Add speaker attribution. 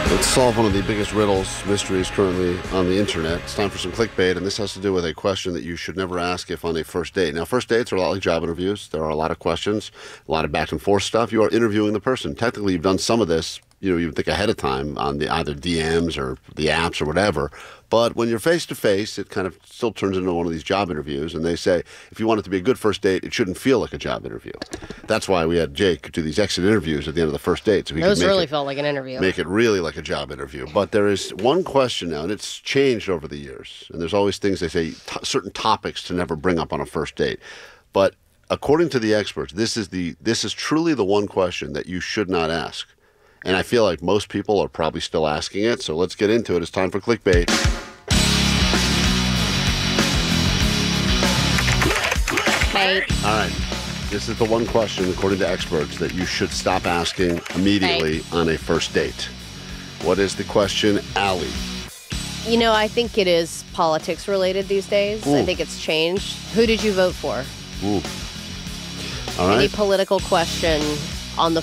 Speaker 1: Let's solve one of the biggest riddles, mysteries currently on the internet. It's time for some clickbait, and this has to do with a question that you should never ask if on a first date. Now, first dates are a lot like job interviews. There are a lot of questions, a lot of back and forth stuff. You are interviewing the person. Technically, you've done some of this, you would think ahead of time on the either DMs or the apps or whatever. But when you're face-to-face, it kind of still turns into one of these job interviews. And they say, if you want it to be a good first date, it shouldn't feel like a job interview. That's why we had Jake do these exit interviews at the end of the first date. So
Speaker 2: Those really felt like an interview.
Speaker 1: Make it really like a job interview. But there is one question now, and it's changed over the years. And there's always things they say, certain topics to never bring up on a first date. But according to the experts, this is truly the one question that you should not ask. And I feel like most people are probably still asking it. So let's get into it. It's time for clickbait. All right. This is the one question, according to experts, that you should stop asking immediately on a first date. What is the question, Allie?
Speaker 2: I think it is politics related these days.
Speaker 1: Ooh.
Speaker 2: I think it's changed. Who did you vote for?
Speaker 1: Ooh. All right.
Speaker 2: Any political question on the